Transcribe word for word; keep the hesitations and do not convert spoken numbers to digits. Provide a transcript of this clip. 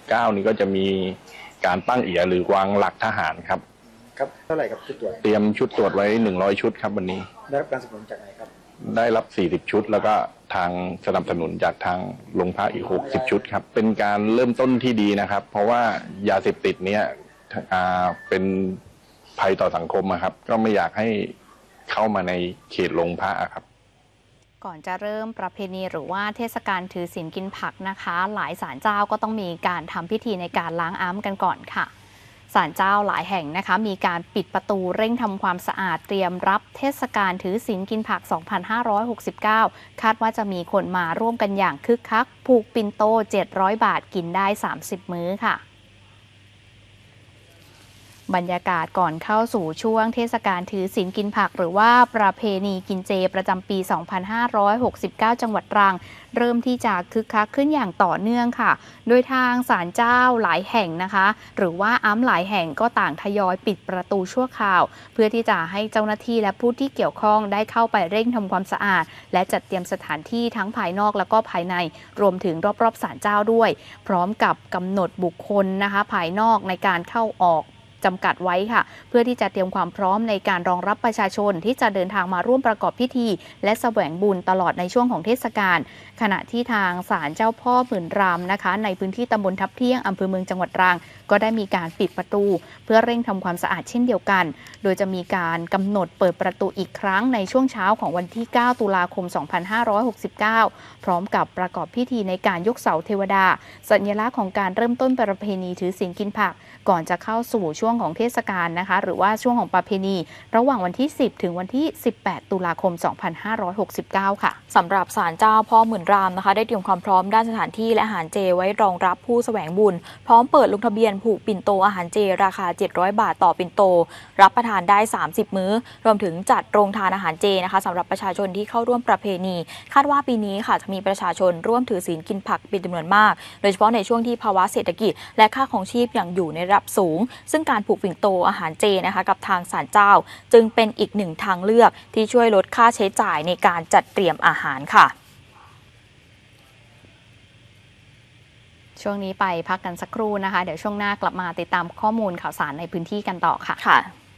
เก้านี้ก็จะมีการตั้งเอียหรือวางหลักทหารครับครับเท่าไหร่ครับชุดตรวจเตรียมชุดตรวจไว้หนึ่งร้อยชุดครับวันนี้ได้รับการสนับสนุนจากไหนครับได้รับสี่สิบชุดแล้วก็ทางสนับสนุนจากทางโรงพักอีกหกสิบชุดครับเป็นการเริ่มต้นที่ดีนะครับเพราะว่ายาเสพติดเนี้ยเป็นภัยต่อสังคมครับก็ไม่อยากให้เข้ามาในเขตโรงพักครับก่อนจะเริ่มประเพณีหรือว่าเทศกาลถือศีลกินผักนะคะหลายศาลเจ้าก็ต้องมีการทำพิธีในการล้างอ้ำกันก่อนค่ะศาลเจ้าหลายแห่งนะคะมีการปิดประตูเร่งทำความสะอาดเตรียมรับเทศกาลถือศีลกินผัก สองพันห้าร้อยหกสิบเก้า คาดว่าจะมีคนมาร่วมกันอย่างคึกคักผูกปิ่นโตเจ็ดร้อยบาทกินได้สามสิบมื้อค่ะบรรยากาศก่อนเข้าสู่ช่วงเทศกาลถือศีลกินผักหรือว่าประเพณีกินเจประจำปี สองพันห้าร้อยหกสิบเก้า จังหวัดตรังเริ่มที่จะคึกคักขึ้นอย่างต่อเนื่องค่ะโดยทางศาลเจ้าหลายแห่งนะคะหรือว่าอ้ำหลายแห่งก็ต่างทยอยปิดประตูชั่วคราวเพื่อที่จะให้เจ้าหน้าที่และผู้ที่เกี่ยวข้องได้เข้าไปเร่งทำความสะอาดและจัดเตรียมสถานที่ทั้งภายนอกแล้วก็ภายในรวมถึงรอบๆศาลเจ้าด้วยพร้อมกับกำหนดบุคคลนะคะภายนอกในการเข้าออกจำกัดไว้ค่ะเพื่อที่จะเตรียมความพร้อมในการรองรับประชาชนที่จะเดินทางมาร่วมประกอบพิธีและแสวงบุญตลอดในช่วงของเทศกาลขณะที่ทางศาลเจ้าพ่อหมื่นรามนะคะในพื้นที่ตำบลทับเที่ยงอำเภอเมืองจังหวัดตรังก็ได้มีการปิดประตูเพื่อเร่งทำความสะอาดเช่นเดียวกันโดยจะมีการกำหนดเปิดประตูอีกครั้งในช่วงเช้าของวันที่เก้าตุลาคมสองพันห้าร้อยหกสิบเก้าพร้อมกับประกอบพิธีในการยกเสาเทวดาสัญลักษณ์ของการเริ่มต้นประเพณีถือศีลกินผักก่อนจะเข้าสู่ช่วงของเทศกาลนะคะหรือว่าช่วงของประเพณีระหว่างวันที่สิบถึงวันที่สิบแปดตุลาคมสองพันห้าร้อยหกสิบเก้าค่ะสำหรับศาลเจ้าพ่อหมื่นรามนะคะได้เตรียมความพร้อมด้านสถานที่และอาหารเจไว้รองรับผู้แสวงบุญพร้อมเปิดลงทะเบียนผูกปิ่นโตอาหารเจราคาเจ็ดร้อยบาทต่อปิ่นโตรับประทานได้สามสิบมื้อรวมถึงจัดโรงทานอาหารเจนะคะสำหรับประชาชนที่เข้าร่วมประเพณีคาดว่าปีนี้ค่ะจะมีประชาชนร่วมถือศีลกินผักเป็นจำนวนมากโดยเฉพาะในช่วงที่ภาวะเศรษฐกิจและค่าครองชีพยังอยู่ในระดับสูงซึ่งการผูกปิ่นโตอาหารเจนะคะกับทางศาลเจ้าจึงเป็นอีกหนึ่งทางเลือกที่ช่วยลดค่าใช้จ่ายในการจัดเตรียมอาหารค่ะช่วงนี้ไปพักกันสักครู่นะคะเดี๋ยวช่วงหน้ากลับมาติดตามข้อมูลข่าวสารในพื้นที่กันต่อค่ะค่ะ